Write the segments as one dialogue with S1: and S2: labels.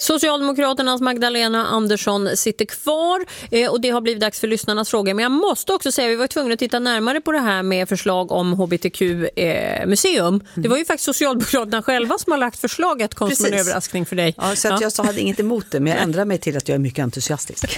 S1: Socialdemokraternas Magdalena Andersson sitter kvar och det har blivit dags för lyssnarnas frågor. Men jag måste också säga att vi var tvungna att titta närmare på det här med förslag om HBTQ-museum. Det var ju faktiskt Socialdemokraterna själva som har lagt förslaget. Kom som en överraskning för dig.
S2: Ja, så att jag hade inget emot det, men jag ändrar mig till att jag är mycket entusiastisk.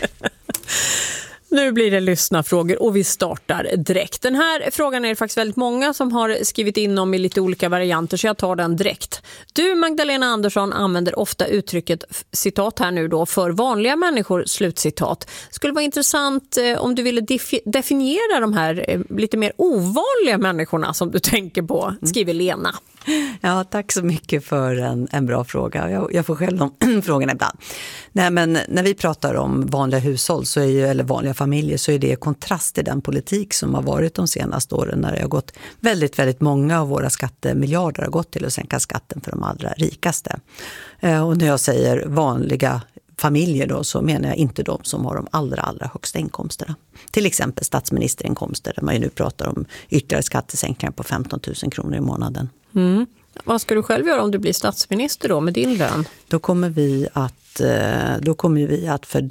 S1: Nu blir det lyssnarfrågor och vi startar direkt. Den här frågan är det faktiskt väldigt många som har skrivit in om i lite olika varianter, så jag tar den direkt. Du, Magdalena Andersson, använder ofta uttrycket, citat här nu då, för vanliga människor, slutcitat. Skulle vara intressant om du ville definiera de här lite mer ovanliga människorna som du tänker på, skriver Lena.
S2: Ja, tack så mycket för en bra fråga. Jag får själv de frågorna ibland. Nej, men när vi pratar om vanliga hushåll så är ju, eller vanliga familjer, så är det kontrast till den politik som har varit de senaste åren, när det har gått väldigt många av våra skattemiljarder har gått till att sänka skatten för de allra rikaste. Och när jag säger vanliga familjer då, så menar jag inte de som har de allra högsta inkomsterna. Till exempel statsministerinkomster, där man ju nu pratar om ytterligare skattesänkningar på 15 000 kronor i månaden.
S1: Mm. Vad ska du själv göra om du blir statsminister då med din lön?
S2: Då kommer vi att för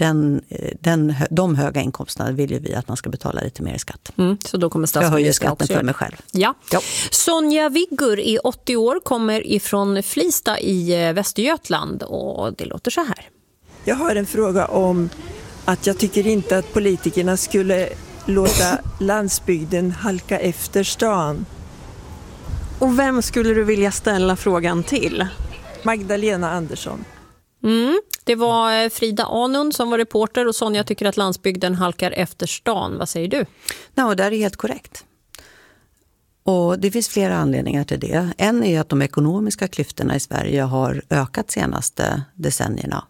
S2: de höga inkomsterna vill ju vi att man ska betala lite mer i skatt.
S1: Så då kommer
S2: jag höjer skatten för mig själv.
S1: Ja. Sonja Viggur är 80 år, kommer ifrån Flista i Västergötland och det låter så här.
S3: Jag har en fråga om att jag tycker inte att politikerna skulle låta landsbygden halka efter stan.
S4: Och vem skulle du vilja ställa frågan till?
S3: Magdalena Andersson.
S1: Det var Frida Anund som var reporter och Sonja tycker att landsbygden halkar efter stan. Vad säger du?
S2: Nej, det är helt korrekt. Och det finns flera anledningar till det. En är att de ekonomiska klyftorna i Sverige har ökat senaste decennierna.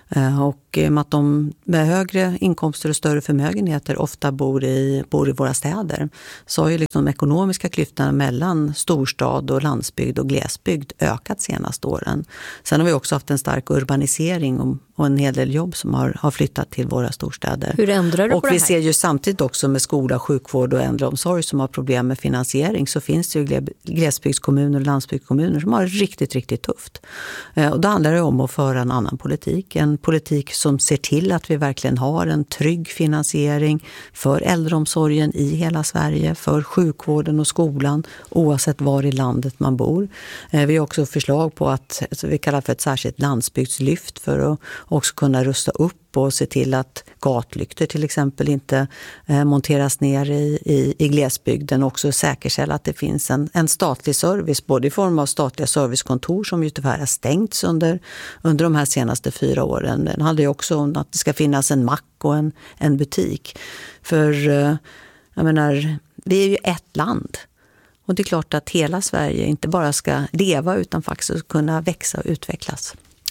S2: Och att de med högre inkomster och större förmögenheter ofta bor i våra städer, så har ju liksom de ekonomiska klyftorna mellan storstad och landsbygd och glesbygd ökat senaste åren. Sen har vi också haft en stark urbanisering och en hel del jobb som har flyttat till våra storstäder.
S1: Hur ändrar du på det här?
S2: Och vi ser ju samtidigt också med skola, sjukvård och äldreomsorg som har problem med finansiering, så finns det ju glesbygdskommuner och landsbygdskommuner som har riktigt tufft. Och då handlar det om att föra en annan politik. En politik som ser till att vi verkligen har en trygg finansiering för äldreomsorgen i hela Sverige, för sjukvården och skolan oavsett var i landet man bor. Vi har också förslag på att vi kallar för ett särskilt landsbygdslyft för att också kunna rusta upp och se till att gatlyktor till exempel inte monteras ner i glesbygden, och också säkerställa att det finns en statlig service, både i form av statliga servicekontor som ju tyvärr har stängts under de här senaste 4 åren. Det handlar ju också om att det ska finnas en mack och en butik. För jag menar, vi är ju ett land. Och det är klart att hela Sverige inte bara ska leva utan faktiskt kunna växa och utvecklas.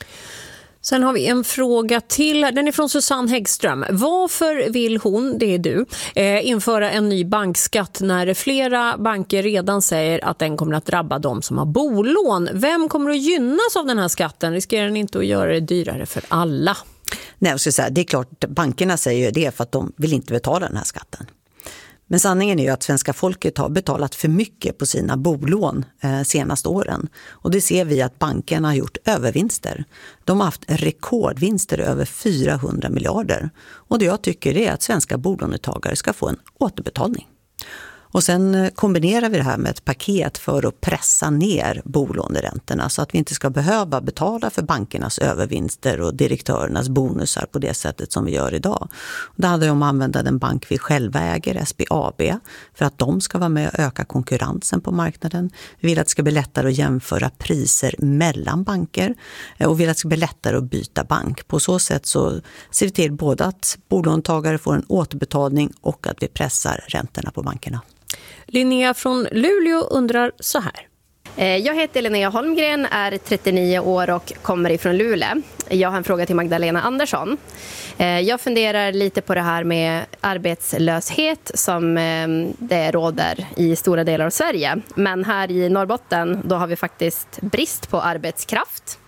S1: Sen har vi en fråga till. Den är från Susanne Häggström. Varför vill hon, det är du, införa en ny bankskatt när flera banker redan säger att den kommer att drabba de som har bolån? Vem kommer att gynnas av den här skatten? Riskerar den inte att göra det dyrare för alla?
S2: Nej, jag ska säga, det är klart, bankerna säger det för att de vill inte betala den här skatten. Men sanningen är ju att svenska folket har betalat för mycket på sina bolån senaste åren. Och det ser vi att bankerna har gjort övervinster. De har haft rekordvinster över 400 miljarder. Och det jag tycker är att svenska bolånetagare ska få en återbetalning. Och sen kombinerar vi det här med ett paket för att pressa ner bolåneräntorna så att vi inte ska behöva betala för bankernas övervinster och direktörernas bonusar på det sättet som vi gör idag. Det handlar om att använda den bank vi själva äger, SBAB, för att de ska vara med och öka konkurrensen på marknaden. Vi vill att det ska bli lättare att jämföra priser mellan banker och vi vill att det ska bli lättare att byta bank. På så sätt så ser vi till både att bolåntagare får en återbetalning och att vi pressar räntorna på bankerna.
S1: Linnea från Luleå undrar så här.
S5: Jag heter Linnea Holmgren, är 39 år och kommer ifrån Luleå. Jag har en fråga till Magdalena Andersson. Jag funderar lite på det här med arbetslöshet som det råder i stora delar av Sverige. Men här i Norrbotten då har vi faktiskt brist på arbetskraft.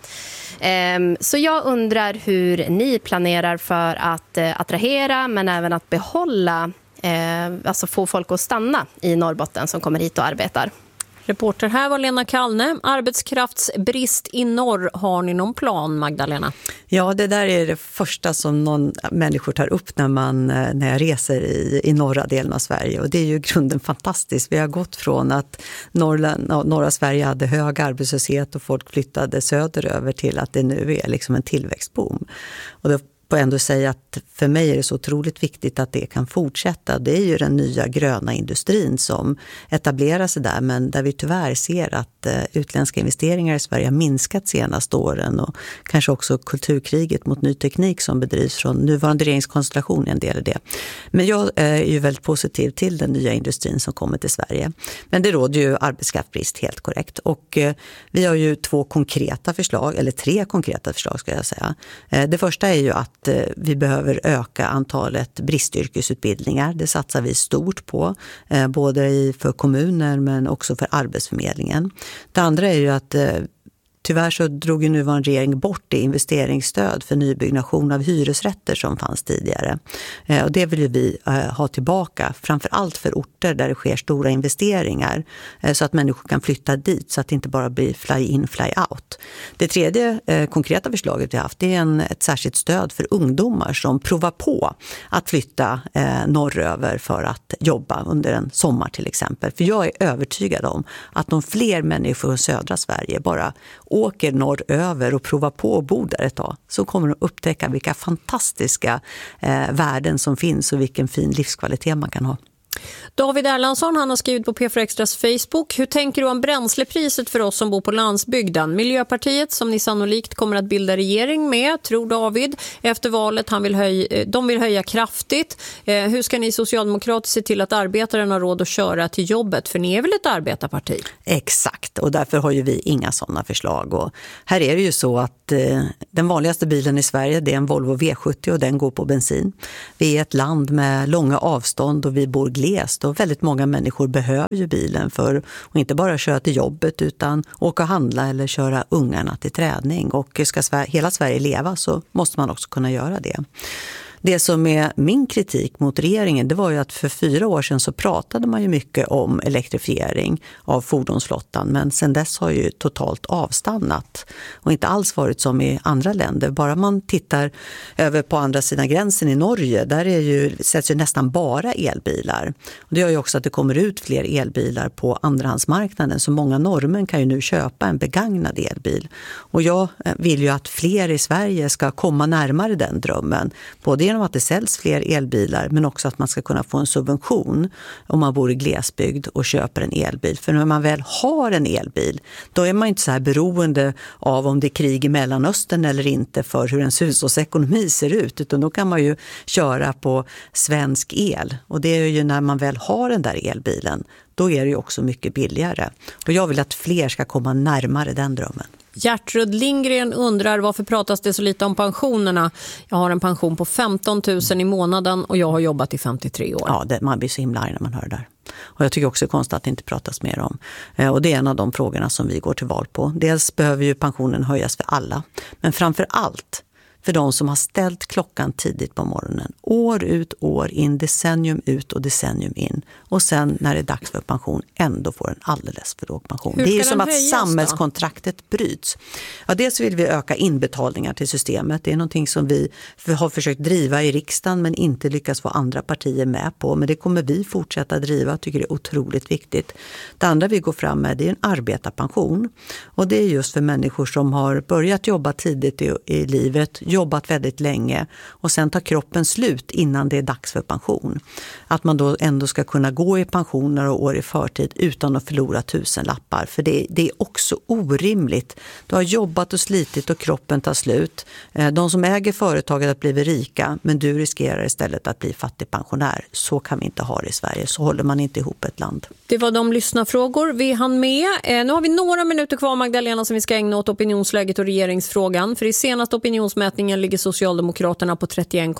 S5: Så jag undrar hur ni planerar för att attrahera men även att behålla, alltså få folk att stanna i Norrbotten som kommer hit och arbetar.
S1: Reporter här var Lena Kallne. Arbetskraftsbrist i norr. Har ni någon plan, Magdalena?
S2: Ja, det där är det första som människor tar upp när jag reser i norra delen av Sverige. Och det är ju i grunden fantastiskt. Vi har gått från att norra Sverige hade hög arbetslöshet och folk flyttade söderöver till att det nu är liksom en tillväxtboom. Och då får jag ändå säga att för mig är det så otroligt viktigt att det kan fortsätta. Det är ju den nya gröna industrin som etablerar sig där, men där vi tyvärr ser att utländska investeringar i Sverige har minskat senaste åren, och kanske också kulturkriget mot ny teknik som bedrivs från nuvarande regeringskonstellation är en del i det. Men jag är ju väldigt positiv till den nya industrin som kommer till Sverige. Men det råder ju arbetskraftsbrist, helt korrekt. Och vi har ju tre konkreta förslag ska jag säga. Det första är ju att vi behöver öka antalet bristyrkesutbildningar. Det satsar vi stort på, både för kommuner men också för Arbetsförmedlingen. Det andra är ju att tyvärr så drog ju nuvarande regering bort det investeringsstöd för nybyggnation av hyresrätter som fanns tidigare. Och det vill ju vi ha tillbaka, framför allt för orter där det sker stora investeringar, så att människor kan flytta dit, så att det inte bara blir fly in, fly out. Det tredje konkreta förslaget vi har haft är ett särskilt stöd för ungdomar som provar på att flytta norröver för att jobba under en sommar till exempel. För jag är övertygad om att om fler människor i södra Sverige bara åker norröver och provar på att bo där ett tag, så kommer de upptäcka vilka fantastiska värden som finns och vilken fin livskvalitet man kan ha.
S1: David Erlandsson, han har skrivit på P4 Extras Facebook. Hur tänker du om bränslepriset för oss som bor på landsbygden? Miljöpartiet, som ni sannolikt kommer att bilda regering med, tror David, efter valet. De vill höja kraftigt. Hur ska ni socialdemokrater se till att arbetaren har råd att köra till jobbet? För ni är väl ett arbetarparti? Exakt, och därför har ju vi inga sådana förslag. Och här är det ju så att den vanligaste bilen i Sverige, det är en Volvo V70 och den går på bensin. Vi är ett land med långa avstånd och vi bor glest, och väldigt många människor behöver ju bilen för att inte bara köra till jobbet utan åka och handla eller köra ungarna till träning. Och ska hela Sverige leva så måste man också kunna göra det. Det som är min kritik mot regeringen, det var ju att för 4 år sedan så pratade man ju mycket om elektrifiering av fordonsflottan, men sedan dess har ju totalt avstannat och inte alls varit som i andra länder. Bara man tittar över på andra sidan gränsen i Norge, där sätts ju nästan bara elbilar. Och det gör ju också att det kommer ut fler elbilar på andrahandsmarknaden, så många norrmän kan ju nu köpa en begagnad elbil. Och jag vill ju att fler i Sverige ska komma närmare den drömmen, både genom att det säljs fler elbilar, men också att man ska kunna få en subvention om man bor i glesbygd och köper en elbil. För när man väl har en elbil, då är man inte så här beroende av om det är krig i Mellanöstern eller inte för hur ens hushållsekonomi ser ut, utan då kan man ju köra på svensk el. Och det är ju när man väl har den där elbilen, då är det ju också mycket billigare. Och jag vill att fler ska komma närmare den drömmen. Gertrud Lindgren undrar, varför pratas det så lite om pensionerna? Jag har en pension på 15 000 i månaden och jag har jobbat i 53 år. Ja, man blir så himla arg när man hör det där. Och jag tycker också det är konstigt att det inte pratas mer om. Och det är en av de frågorna som vi går till val på. Dels behöver ju pensionen höjas för alla, men framför allt för de som har ställt klockan tidigt på morgonen. År ut, år in, decennium ut och decennium in. Och sen när det är dags för pension ändå får en alldeles för låg pension. Det är ju som att samhällskontraktet bryts. Ja, dels vill vi öka inbetalningar till systemet. Det är någonting som vi har försökt driva i riksdagen men inte lyckats få andra partier med på. Men det kommer vi fortsätta driva. Jag tycker det är otroligt viktigt. Det andra vi går fram med, det är en arbetarpension. Och det är just för människor som har börjat jobba tidigt i livet, jobbat väldigt länge och sen tar kroppen slut innan det är dags för pension. Att man då ändå ska kunna gå i pension några år i förtid utan att förlora 1000 lappar. För det är också orimligt. Du har jobbat och slitit och kroppen tar slut. De som äger företaget har blivit rika, men du riskerar istället att bli fattigpensionär. Så kan vi inte ha det i Sverige. Så håller man inte ihop ett land. Det var de lyssnarfrågor vi hann med. Nu har vi några minuter kvar, Magdalena, som vi ska ägna åt opinionsläget och regeringsfrågan. För i senaste opinionsmätningen ligger Socialdemokraterna på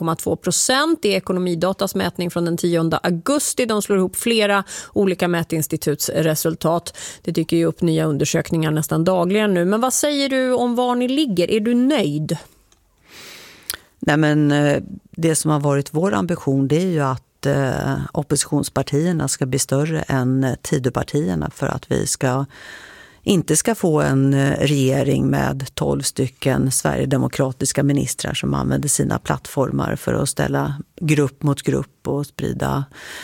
S1: 31,2%. Det är Ekonomidatas mätning från den 10 augusti. De slår ihop flera olika mätinstituts resultat. Det dyker ju upp nya undersökningar nästan dagligen nu. Men vad säger du om var ni ligger? Är du nöjd? Nej, men det som har varit vår ambition, det är ju att
S2: att oppositionspartierna ska bli större än Tidöpartierna för att vi inte ska få en regering med 12 stycken sverigedemokratiska ministrar som använder sina plattformar för att ställa grupp mot grupp och sprida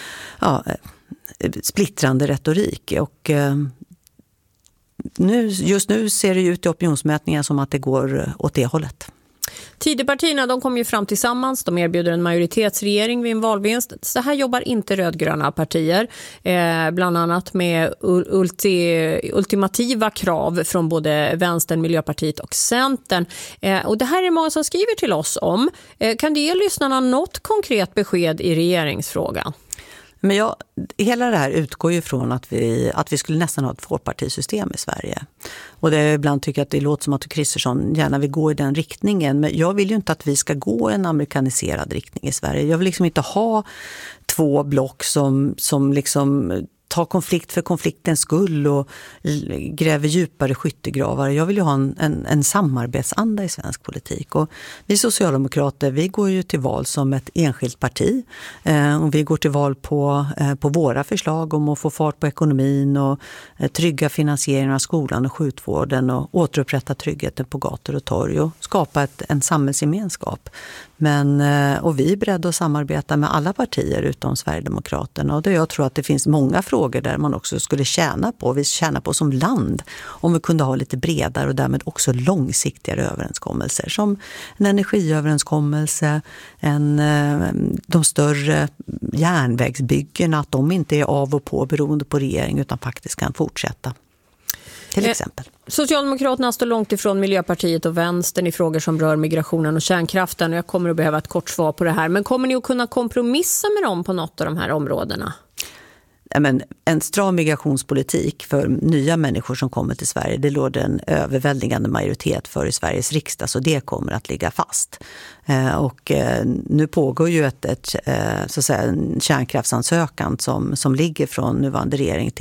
S2: splittrande retorik. Och just nu ser det ut i opinionsmätningar som att det går åt det hållet.
S1: Tidöpartierna, de kom ju fram tillsammans. De erbjuder en majoritetsregering vid en valvinst. Så här jobbar inte rödgröna partier. Bland annat med ultimativa krav från både Vänstern, Miljöpartiet och Centern. Och det här är många som skriver till oss om. Kan du ge lyssnarna något konkret besked i regeringsfrågan?
S2: Men hela det här utgår ju från att vi skulle nästan ha ett tvåpartisystem i Sverige. Och det ibland tycker jag att det låter som att Kristersson gärna vill gå i den riktningen. Men jag vill ju inte att vi ska gå en amerikaniserad riktning i Sverige. Jag vill liksom inte ha två block som liksom tar konflikt för konfliktens skull och gräver djupare skyttegravar. Jag vill ju ha en samarbetsanda i svensk politik. Och vi socialdemokrater, vi går ju till val som ett enskilt parti. Och vi går till val på våra förslag om att få fart på ekonomin och trygga finansieringen av skolan och sjukvården och återupprätta tryggheten på gator och torg och skapa en samhällsgemenskap. Och vi är beredda att samarbeta med alla partier utom Sverigedemokraterna. Och det jag tror att det finns många frågor där man också skulle tjäna på. Vi tjänar på som land om vi kunde ha lite bredare och därmed också långsiktigare överenskommelser. Som en energiöverenskommelse, de större järnvägsbyggena, att de inte är av och på beroende på regering utan faktiskt kan fortsätta. Till exempel.
S1: Socialdemokraterna står långt ifrån Miljöpartiet och Vänstern i frågor som rör migrationen och kärnkraften. Och jag kommer att behöva ett kort svar på det här. Men kommer ni att kunna kompromissa med dem på något av de här områdena?
S2: Men en stram migrationspolitik för nya människor som kommer till Sverige, det låg en överväldigande majoritet för i Sveriges riksdag, så det kommer att ligga fast. Och nu pågår ju så att säga, en kärnkraftsansökan som ligger från nuvarande regering